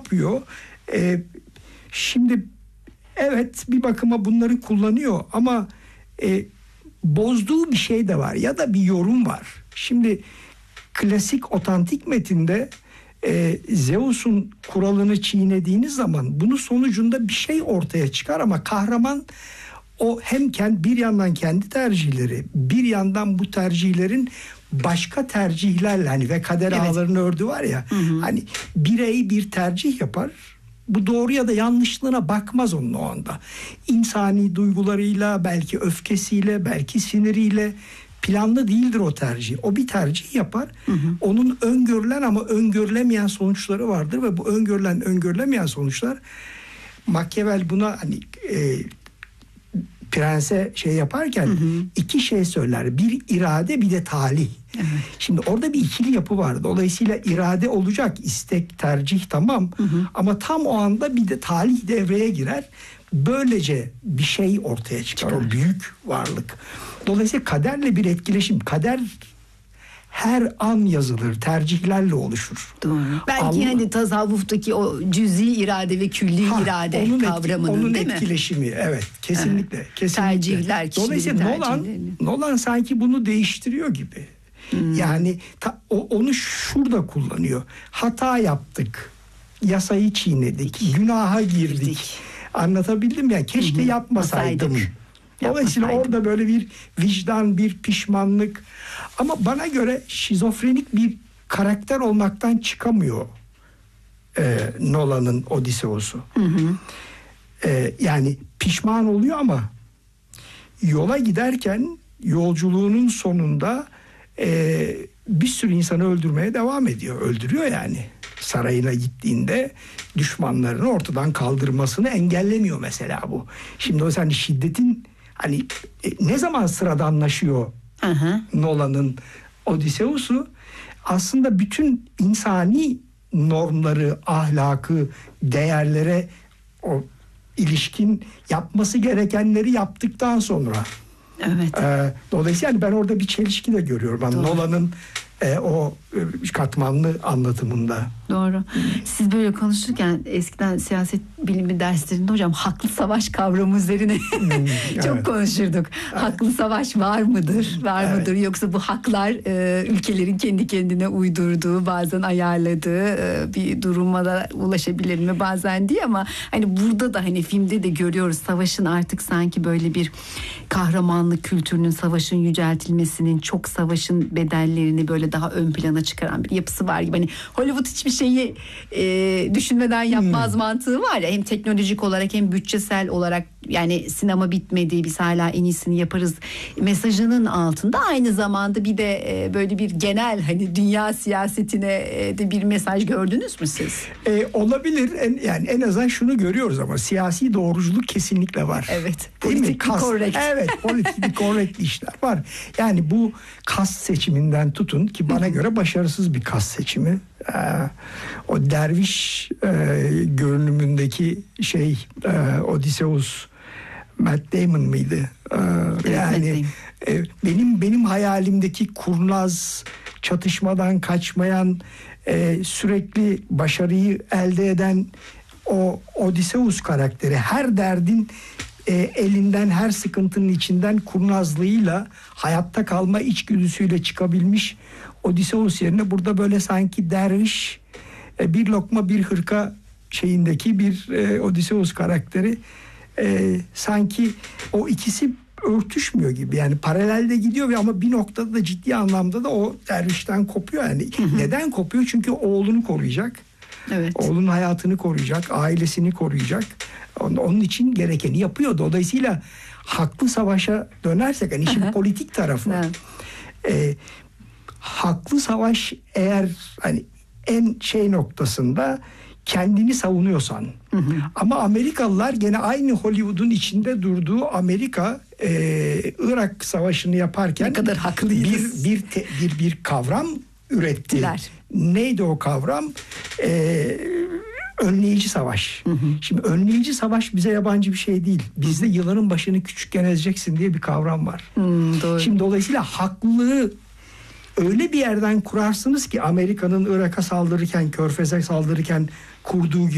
yapıyor? Şimdi evet, bir bakıma bunları kullanıyor ama bozduğu bir şey de var ya da bir yorum var. Şimdi klasik otantik metinde Zeus'un kuralını çiğnediğiniz zaman bunun sonucunda bir şey ortaya çıkar ama kahraman o hem bir yandan kendi tercihleri, bir yandan bu tercihlerin başka tercihlerle, hani ve kader ağlarını ördü var ya, hani birey bir tercih yapar. Bu doğru ya da yanlışlığına bakmaz onun o anda. İnsani duygularıyla, belki öfkesiyle, belki siniriyle planlı değildir o tercih. O bir tercih yapar. Onun öngörülen ama öngörülemeyen sonuçları vardır ve bu öngörülemeyen sonuçlar, Machiavelli buna hani prense şey yaparken iki şey söyler. Bir irade, bir de talih. Evet. Şimdi orada bir ikili yapı var. Dolayısıyla irade olacak, istek, tercih tamam. Ama tam o anda bir de talih devreye girer. Böylece bir şey ortaya çıkar. O büyük varlık. Dolayısıyla kaderle bir etkileşim. Kader her an yazılır, tercihlerle oluşur. Doğru. Belki hani tasavvuftaki o cüzi irade ve külli irade kavramının onun değil etkileşimi, mi? Evet, kesinlikle. Tercihler, dolayısıyla Nolan sanki bunu değiştiriyor gibi. Yani onu şurada kullanıyor. Hata yaptık, yasayı çiğnedik, günaha girdik. Anlatabildim ya, keşke yapmasaydım. Dolayısıyla orada böyle bir vicdan, bir pişmanlık. Ama bana göre şizofrenik bir karakter olmaktan çıkamıyor Nolan'ın Odysseus'u. Yani pişman oluyor ama yola giderken yolculuğunun sonunda bir sürü insanı öldürmeye devam ediyor. Öldürüyor yani. Sarayına gittiğinde düşmanlarını ortadan kaldırmasını engellemiyor mesela bu. Şimdi o hani şiddetin hani ne zaman sıradanlaşıyor Nolan'ın Odysseus'u, aslında bütün insani normları, ahlakı, değerlere o ilişkin yapması gerekenleri yaptıktan sonra. Evet. Dolayısıyla yani ben orada bir çelişki de görüyorum. Ben Nolan'ın o katmanlı anlatımında. Doğru. Siz böyle konuşurken eskiden siyaset bilimi derslerinde hocam haklı savaş kavramı üzerine çok konuşurduk. Haklı savaş var mıdır? Var mıdır? Yoksa bu haklar ülkelerin kendi kendine uydurduğu, bazen ayarladığı bir duruma da ulaşabilir mi bazen diye, ama hani burada da hani filmde de görüyoruz, savaşın artık sanki böyle bir kahramanlık kültürünün, savaşın yüceltilmesinin, çok savaşın bedellerini böyle daha ön plana çıkaran bir yapısı var gibi. Hani Hollywood hiçbir şeyi düşünmeden yapmaz mantığı var ya, hem teknolojik olarak hem bütçesel olarak, yani sinema bitmedi, biz hala en iyisini yaparız mesajının altında aynı zamanda bir de böyle bir genel hani dünya siyasetine de bir mesaj gördünüz mü siz? Olabilir. Yani en azından şunu görüyoruz ama siyasi doğruculuk kesinlikle var. Evet. Politik bir korrekt. Evet, politik bir korrekt işler var. Yani bu kas seçiminden tutun ki bana göre başarısız bir kas seçimi. O derviş görünümündeki Odysseus, Matt Damon mıydı? Yani benim hayalimdeki kurnaz, çatışmadan kaçmayan, sürekli başarıyı elde eden o Odysseus karakteri, her derdin elinden, her sıkıntının içinden kurnazlığıyla, hayatta kalma içgüdüsüyle çıkabilmiş Odysseus yerine burada böyle sanki derviş, bir lokma bir hırka şeyindeki bir Odysseus karakteri, sanki o ikisi örtüşmüyor gibi. Yani paralelde gidiyor ama bir noktada da ciddi anlamda da o dervişten kopuyor. Yani neden kopuyor? Çünkü oğlunu koruyacak. Evet. Oğlunun hayatını koruyacak, ailesini koruyacak. Onun için gerekeni yapıyor. Dolayısıyla haklı savaşa dönersek, hani işin politik tarafı. Haklı savaş eğer hani en noktasında kendini savunuyorsan, ama Amerikalılar gene aynı Hollywood'un içinde durduğu Amerika Irak Savaşı'nı yaparken ne kadar haklıyız. Bir kavram ürettiler. Neydi o kavram? Önleyici savaş. Şimdi önleyici savaş bize yabancı bir şey değil. Bizde yılanın başını küçükken ezeceksin diye bir kavram var. Doğru. Şimdi dolayısıyla haklılığı öyle bir yerden kurarsınız ki, Amerika'nın Irak'a saldırırken, Körfez'e saldırırken kurduğu gibi.